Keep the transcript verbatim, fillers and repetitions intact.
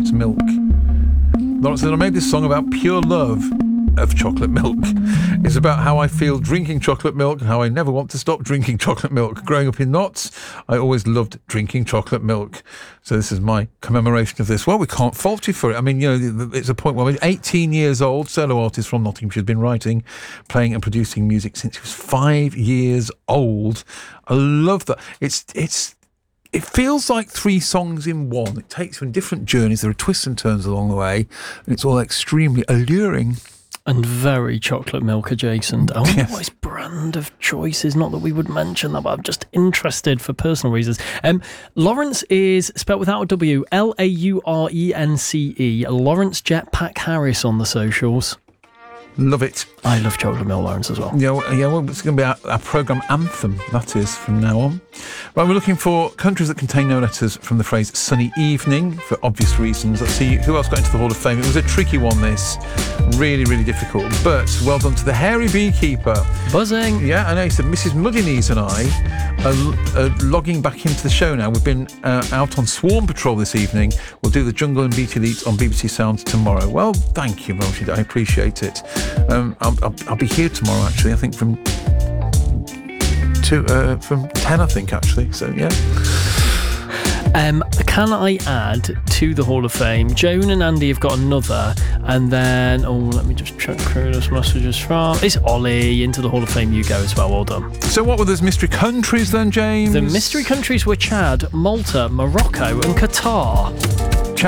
chocolate milk. Lawrence said, I made this song about pure love of chocolate milk. It's about how I feel drinking chocolate milk and how I never want to stop drinking chocolate milk. Growing up in Notts, I always loved drinking chocolate milk. So this is my commemoration of this. Well, we can't fault you for it. I mean, you know, it's a point where we're eighteen years old, solo artist from Nottinghamshire, has been writing, playing and producing music since he was five years old. I love that. It's, it's, It feels like three songs in one. It takes you on different journeys. There are twists and turns along the way, and it's all extremely alluring. And very chocolate milk adjacent. I wonder Yes. what his brand of choice is. Not that we would mention that, but I'm just interested for personal reasons. Um, Lawrence is spelled without a W, L A U R E N C E. Lawrence Jetpack Harris on the socials. Love it. I love chocolate milk, Lawrence, as well. Yeah, well, yeah, well it's going to be our, our programme anthem, that is, from now on. Right, we're looking for countries that contain no letters from the phrase sunny evening, for obvious reasons. Let's see who else got into the Hall of Fame. It was a tricky one, this. Really, really difficult. But well done to the Hairy Beekeeper. Buzzing. Yeah, I know. He said, Missus Muddyknees and I are, are logging back into the show now. We've been uh, out on Swarm Patrol this evening. We'll do the Jungle and Beat Elite on B B C Sounds tomorrow. Well, thank you, Moshid. I appreciate it. Um, I'll, I'll, I'll be here tomorrow, actually. I think from two, uh, from ten, I think, actually. So, yeah. Um, can I add to the Hall of Fame? Joan and Andy have got another, and then oh, let me just check who those messages from. It's Ollie. Into the Hall of Fame you go as well. Well done. So, what were those mystery countries then, James? The mystery countries were Chad, Malta, Morocco, and Qatar.